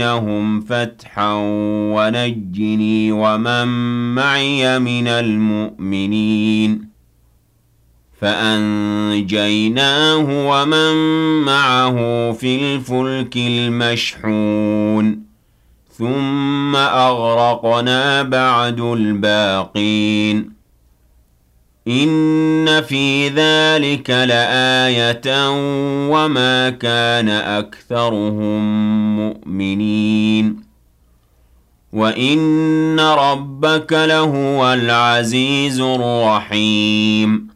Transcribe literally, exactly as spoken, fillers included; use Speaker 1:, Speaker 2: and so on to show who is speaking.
Speaker 1: لهم فتحا ونجني ومن معي من المؤمنين فأنجيناه ومن معه في الفلك المشحون ثم أغرقنا بعد الباقين إن في ذلك لآية وما كان أكثرهم مؤمنين وإن ربك لهو العزيز الرحيم